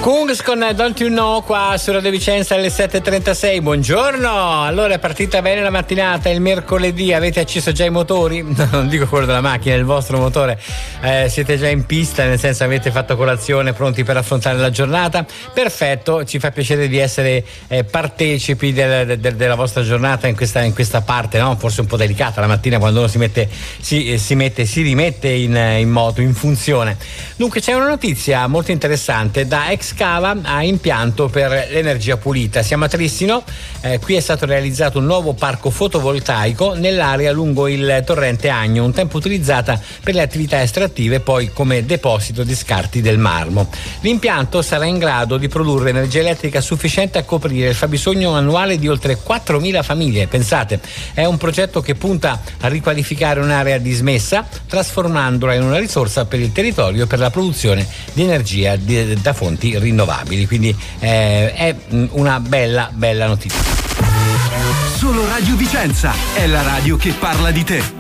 Kungs con Don't You Know qua su Radio Vicenza alle 7.36. Buongiorno, allora è partita bene la mattinata, il mercoledì, avete acceso già i motori? Non dico quello della macchina, il vostro motore, siete già in pista, nel senso avete fatto colazione, pronti per affrontare la giornata? Perfetto, ci fa piacere di essere partecipi della vostra giornata in questa parte, no? Forse un po' delicata la mattina quando uno si rimette in moto, in funzione. Dunque c'è una notizia molto interessante da Excava a impianto per l'energia pulita. Siamo a Trissino, qui è stato realizzato un nuovo parco fotovoltaico nell'area lungo il torrente Agno, un tempo utilizzata per le attività estrattive, poi come deposito di scarti del marmo. L'impianto sarà in grado di produrre energia elettrica sufficiente a coprire il fabbisogno annuale di oltre 4.000 famiglie. Pensate, è un progetto che punta a riqualificare un'area dismessa, trasformandola in una risorsa per il territorio per la produzione di energia da fonti rinnovabili. Quindi è una bella notizia. Solo Radio Vicenza è la radio che parla di te.